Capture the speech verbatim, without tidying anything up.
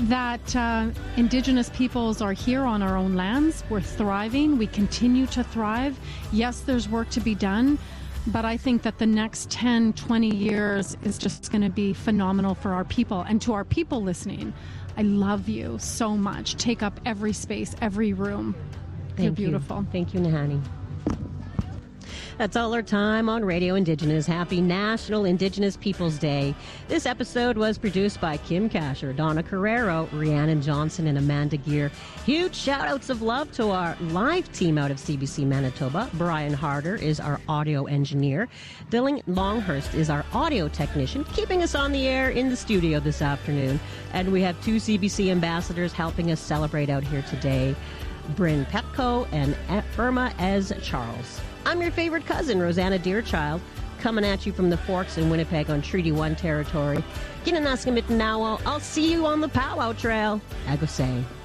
that uh, Indigenous peoples are here on our own lands. We're thriving. We continue to thrive. Yes, there's work to be done, but I think that the next ten, twenty years is just going to be phenomenal for our people. And to our people listening, I love you so much. Take up every space, every room. Thank You're beautiful. You. Thank you, Nahanni. That's all our time on Radio Indigenous. Happy National Indigenous Peoples Day. This episode was produced by Kim Casher, Donna Carrero, Rhiannon Johnson, and Amanda Gear. Huge shout-outs of love to our live team out of C B C Manitoba. Brian Harder is our audio engineer. Dylan Longhurst is our audio technician, keeping us on the air in the studio this afternoon. And we have two C B C ambassadors helping us celebrate out here today, Bryn Pepco and Irma Ez Charles. I'm your favorite cousin, Rosanna Deerchild, coming at you from the Forks in Winnipeg on Treaty one territory. Ginanaskamitanawal. I'll see you on the powwow trail. Agosay.